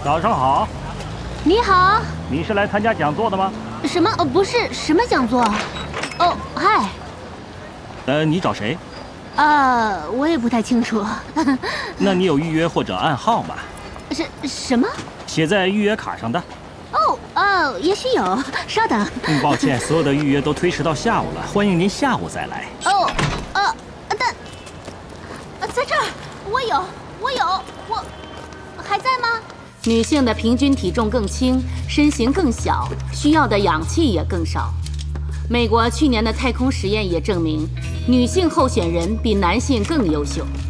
早上好。 你好。 你是来参加讲座的吗？ 什么？不是，什么讲座？哦，嗨。 你找谁？ 我也不太清楚。 那你有预约或者暗号吗？ 什么？ 写在预约卡上的。 也许有。稍等。 抱歉，所有的预约都推迟到下午了，欢迎您下午再来。 在这儿，我还在吗？ 女性的平均体重更轻，身形更小，需要的氧气也更少。美国去年的太空实验也证明，女性候选人比男性更优秀。